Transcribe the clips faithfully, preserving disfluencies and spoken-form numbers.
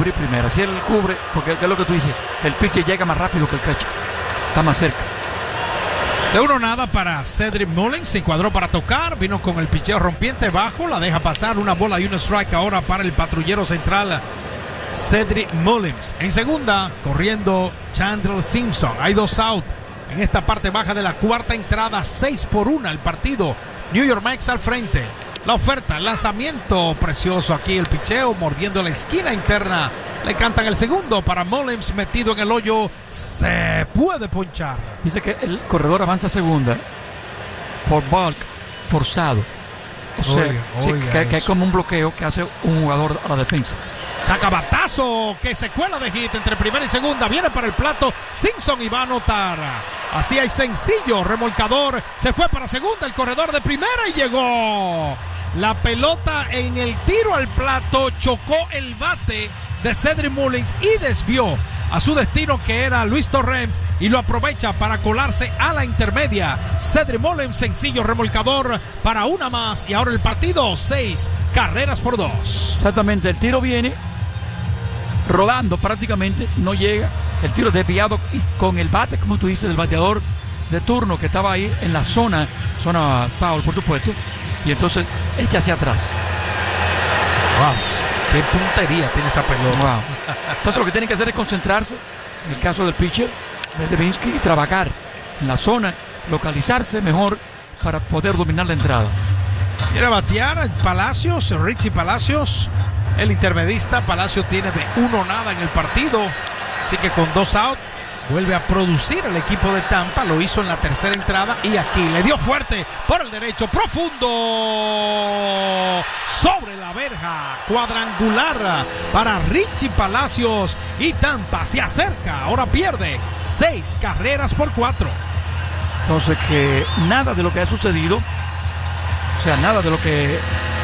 cubrir primera. Si él cubre, porque es lo que tú dices, el pitcher llega más rápido que el catcher, está más cerca. De uno nada para Cedric Mullins, se encuadró para tocar, vino con el picheo rompiente bajo, la deja pasar, una bola y un strike ahora para el patrullero central Cedric Mullins. En segunda, corriendo Chandler Simpson, hay dos out en esta parte baja de la cuarta entrada, seis por una el partido, New York Mets al frente. La oferta, el lanzamiento precioso aquí, el picheo mordiendo la esquina interna. Le cantan el segundo para Mullins, metido en el hoyo. Se puede ponchar. Dice que el corredor avanza a segunda por bulk forzado. O sea, Oiga, sí, oiga que, que es eso. como un bloqueo que hace un jugador a la defensa. Saca batazo que se cuela de hit entre primera y segunda. Viene para el plato. Simpson y va a anotar. Así hay sencillo. Remolcador. Se fue para segunda. El corredor de primera y llegó. La pelota en el tiro al plato chocó el bate de Cedric Mullins y desvió a su destino, que era Luis Torrens, y lo aprovecha para colarse a la intermedia. Cedric Mullins, sencillo remolcador para una más, y ahora el partido, seis carreras por dos. Exactamente, el tiro viene rodando prácticamente, no llega, el tiro desviado y con el bate, como tú dices, del bateador de turno que estaba ahí en la zona, zona foul, por supuesto, y entonces echa hacia atrás. Wow, qué puntería tiene esa pelota. Wow. Entonces lo que tienen que hacer es concentrarse, en el caso del pitcher de Devinsky, y trabajar en la zona, localizarse mejor para poder dominar la entrada. Quiere batear Palacios, Richie Palacios, el intermedista. Palacios tiene de uno nada en el partido, así que con dos out vuelve a producir el equipo de Tampa. Lo hizo en la tercera entrada y aquí le dio fuerte por el derecho, profundo, sobre la verja, cuadrangular para Richie Palacios, y Tampa se acerca, ahora pierde seis carreras por cuatro. Entonces que nada de lo que ha sucedido, o sea, nada de lo que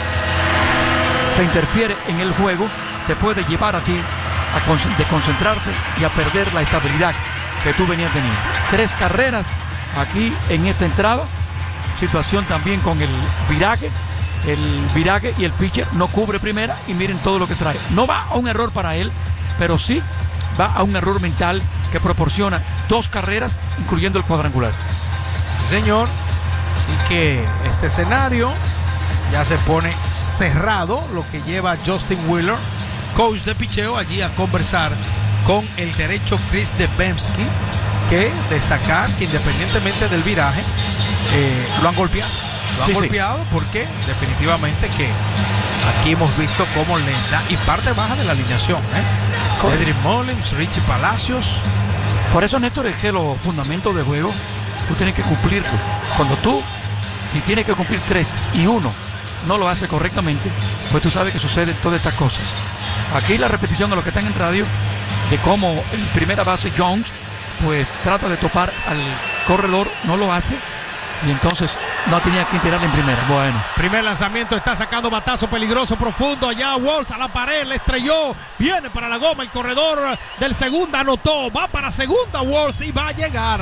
se interfiere en el juego te puede llevar a ti a desconcentrarte y a perder la estabilidad que tú venías teniendo. Tres carreras aquí en esta entrada, situación también con el viraje, el viraje y el pitcher no cubre primera, y miren todo lo que trae. No va a un error para él, pero sí va a un error mental que proporciona dos carreras, incluyendo el cuadrangular. Sí, señor. Así que este escenario ya se pone cerrado, lo que lleva Justin Wheeler, coach de picheo, allí a conversar con el derecho Chris Devenski, que destacar que independientemente del viraje, eh, lo han golpeado. Lo han sí, golpeado sí. Porque definitivamente que aquí hemos visto cómo lenta y parte baja de la alineación. ¿eh? Cedric Mullins, Richie Palacios. Por eso, Néstor, es que los fundamentos de juego tú tienes que cumplir. Cuando tú, si tienes que cumplir tres y uno no lo hace correctamente, pues tú sabes que sucede todas estas cosas. Aquí la repetición de lo que están en radio, de cómo el primera base Jones pues trata de topar al corredor, no lo hace, y entonces no tenía que tirarle en primera. Bueno, primer lanzamiento, está sacando batazo peligroso profundo, allá Walls a la pared, le estrelló, viene para la goma, el corredor del segunda anotó, va para segunda Walls y va a llegar.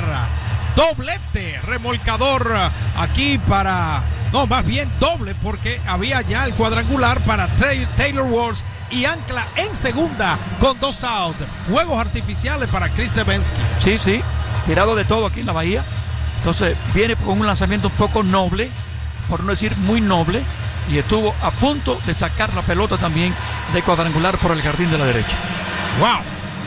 Doblete, remolcador aquí para, no, más bien doble, porque había ya el cuadrangular para Taylor Walls, y ancla en segunda con dos out. Fuegos artificiales para Chris Devenski. Sí, sí, tirado de todo aquí en la Bahía. Entonces viene con un lanzamiento un poco noble, por no decir muy noble, y estuvo a punto de sacar la pelota también de cuadrangular por el jardín de la derecha. Wow,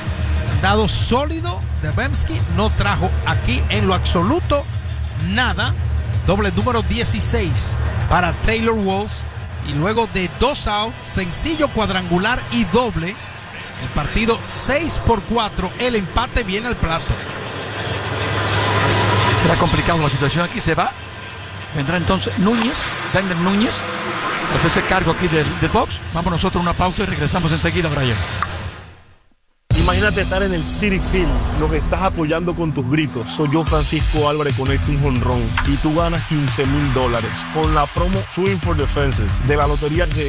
dado sólido. Devenski no trajo aquí en lo absoluto nada. Doble número dieciséis para Taylor Walls, y luego de dos outs, sencillo, cuadrangular y doble, el partido seis por cuatro, el empate viene al plato. Será complicado la situación aquí, se va. Vendrá entonces Núñez, Daniel Núñez, a hacerse cargo aquí del, del box. Vamos nosotros a una pausa y regresamos enseguida, Brian. Imagínate estar en el Citi Field, lo que estás apoyando con tus gritos. Soy yo, Francisco Álvarez, conecto un jonrón y tú ganas quince mil dólares con la promo Swing for the Fences de la Lotería de